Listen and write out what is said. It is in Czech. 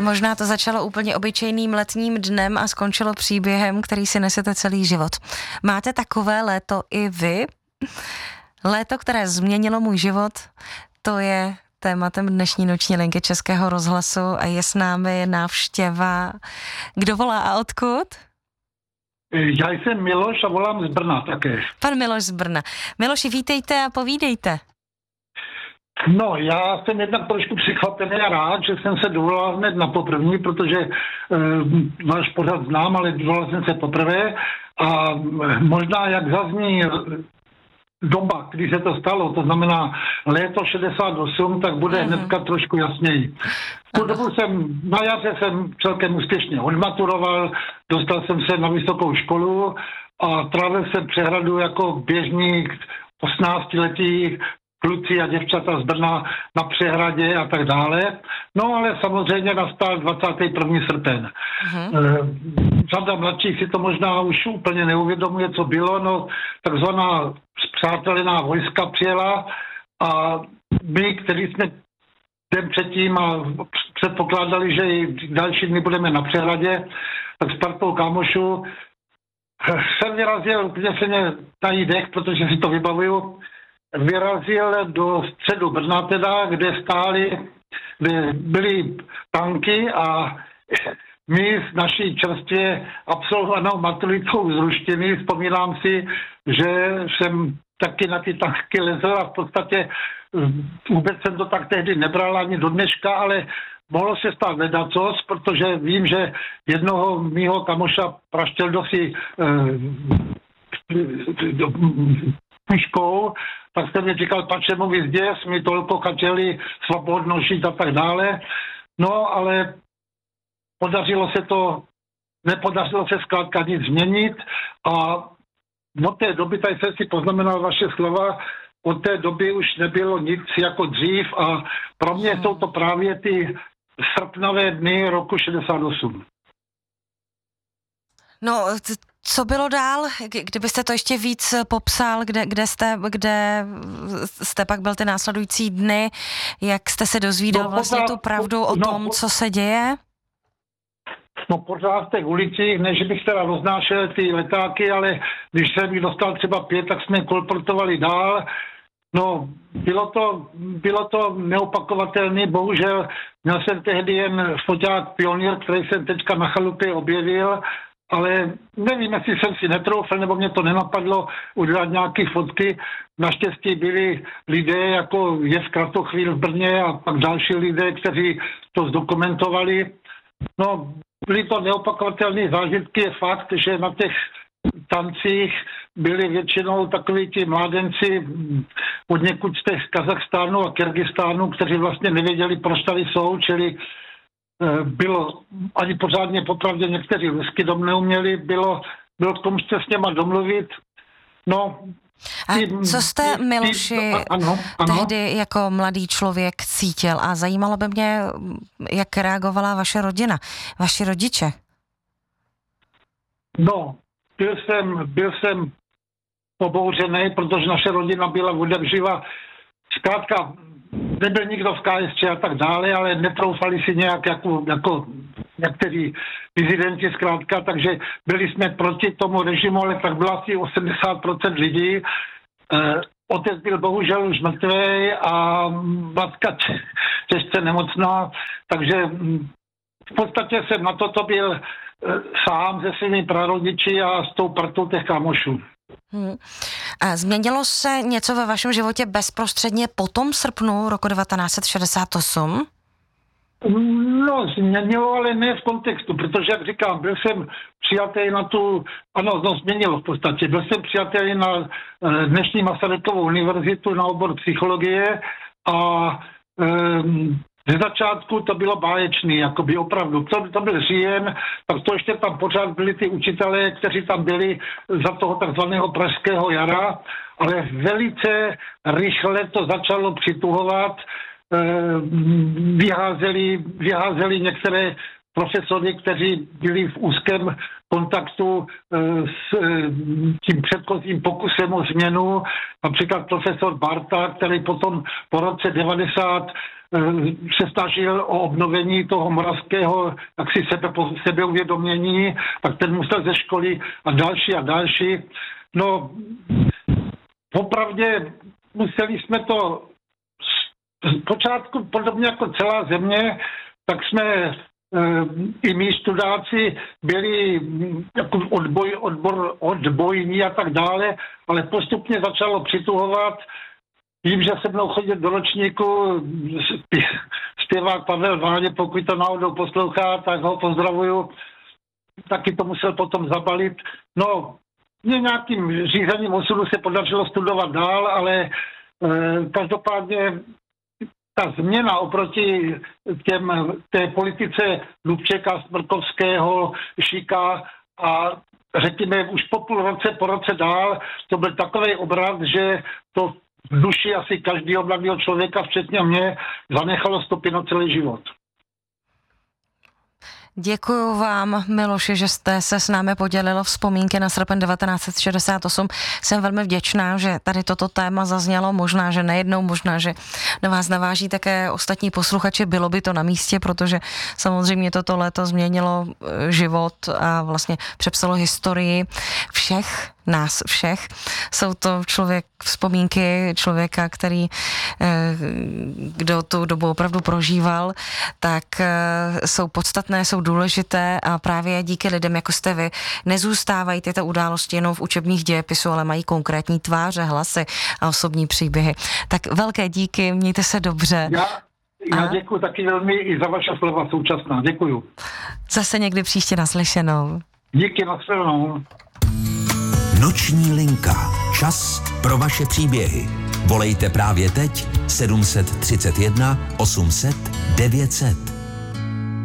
Možná to začalo úplně obyčejným letním dnem a skončilo příběhem, který si nesete celý život. Máte takové léto i vy? Léto, které změnilo můj život, to je tématem dnešní noční linky Českého rozhlasu a je s námi návštěva. Kdo volá a odkud? Já jsem Miloš a volám z Brna také. Pan Miloš z Brna. Miloši, vítejte a povídejte. No, já jsem jednak trošku překvapený a rád, že jsem se dovolal hned na poprvní, protože váš pořad znám, ale dovolal jsem se poprvé a možná jak zazní doba, kdy se to stalo, to znamená léto 68, tak bude hnedka trošku jasněji. V tu dobu na jaře jsem celkem úspěšně odmaturoval, dostal jsem se na vysokou školu a trávil jsem přehradu jako běžný 18letý kluci a děvčata z Brna na přehradě a tak dále. No ale samozřejmě nastal 21. srpen. Řada mladších si to možná už úplně neuvědomuje, co bylo, no takzvaná spřátelená vojska přijela a my, kteří jsme den předtím a předpokládali, že i další dny budeme na přehradě, tak s partou kámošů jsem vyrazil úplně se mě tají dech, protože si to vybavuju, vyrazil do středu Brna teda, kde byly tanky a my s naší čerstvě absolvovanou maturitou z ruštiny, vzpomínám si, že jsem taky na ty tanky lezl a v podstatě vůbec jsem to tak tehdy nebral ani do dneška, ale mohlo se stát ledacos, protože vím, že jednoho mýho kamoša Praštěldo si puškou, tak jsem mi říkal, pačemu vyzděs, mi tolko chtěli svobodno žít a tak dále. No, ale nepodařilo se zkrátka nic změnit a od té doby, tady jsem si poznamenal vaše slova, od té doby už nebylo nic jako dřív a pro mě jsou to právě ty srpnavé dny roku 68. No, co bylo dál? Kdybyste to ještě víc popsal, kde jste pak byl ty následující dny, jak jste se dozvídal vlastně tu pravdu o tom, co se děje? No pořád v těch ulicích, než bych teda roznášel ty letáky, ale když jsem jich dostal třeba 5, tak jsme kolportovali dál. No, bylo to neopakovatelné, bohužel měl jsem tehdy jen foťák Pionýr, který jsem teďka na chalupě objevil, ale nevím, jestli jsem si netroufl, nebo mě to nenapadlo udělat nějaké fotky. Naštěstí byli lidé, jako je v Kratochvíl v Brně a pak další lidé, kteří to zdokumentovali. No, byly to neopakovatelné zážitky. Je fakt, že na těch tancích byli většinou takoví ti mládenci od někud z těch Kazachstánu a Kyrgyzstánu, kteří vlastně nevěděli, proč tady jsou, čili bylo ani pořádně popravdě někteří rusky dom neuměli, bylo k tomu se s něma domluvit. No, a co jste, Miloši, tehdy jako mladý člověk cítil? A zajímalo by mě, jak reagovala vaše rodina, vaši rodiče. No, byl jsem pobouřený, protože naše rodina byla odevživa. Zkrátka, nebyl nikdo v KSČ a tak dále, ale netroufali si nějak jako někteří dizidenti zkrátka, takže byli jsme proti tomu režimu, ale tak bylo asi 80% lidí. Otec byl bohužel už mrtvý a matka těžce nemocná, takže v podstatě jsem na toto byl sám se svými prarodiči a s tou partou těch kámošů. A změnilo se něco ve vašem životě bezprostředně po tom srpnu roku 1968? No, změnilo, ale ne v kontextu, protože, jak říkám, byl jsem přijatý na změnilo v podstatě. Byl jsem přijatý na dnešní Masarykovu univerzitu na obor psychologie a ze začátku to bylo báječný, jakoby opravdu. To byl říjen, tak to ještě tam pořád byli ty učitelé, kteří tam byli za toho takzvaného pražského jara, ale velice rychle to začalo přituhovat. Vyházeli některé profesory, kteří byli v úzkém kontaktu s tím předchozím pokusem o změnu, například profesor Barta, který potom po roce 90 se snažil o obnovení toho moravského jaksi sebeuvědomění, tak ten musel ze školy a další. No, opravdě museli jsme to z počátku, podobně jako celá země, tak jsme i my studáci byli jako odbojní a tak dále, ale postupně začalo přituhovat. Vím, že se mnou chodil do ročníku zpěvák Pavel Váně, pokud to náhodou poslouchá, tak ho pozdravuju. Taky to musel potom zabalit. No, mě nějakým řízením osudu se podařilo studovat dál, ale každopádně ta změna oproti té politice Dubčeka, Smrkovského, Šíka a řekněme už po roce dál, to byl takový obrat, že to v duši asi každého mladého člověka, včetně mě, zanechalo stopy na celý život. Děkuju vám, Miloši, že jste se s námi podělil vzpomínky na srpen 1968. Jsem velmi vděčná, že tady toto téma zaznělo, možná, že nejednou, možná, že na vás naváží také ostatní posluchači. Bylo by to na místě, protože samozřejmě toto léto změnilo život a vlastně přepsalo historii nás všech. Jsou to vzpomínky člověka, kdo tu dobu opravdu prožíval, tak jsou podstatné, jsou důležité a právě díky lidem, jako jste vy, nezůstávají tyto události jenom v učebních dějepisu, ale mají konkrétní tváře, hlasy a osobní příběhy. Tak velké díky, mějte se dobře. Já děkuji taky velmi i za vaše slova současná. Děkuju. Zase někdy příště naslyšenou. Díky, nashledanou. Noční linka. Čas pro vaše příběhy. Volejte právě teď 731 800 900.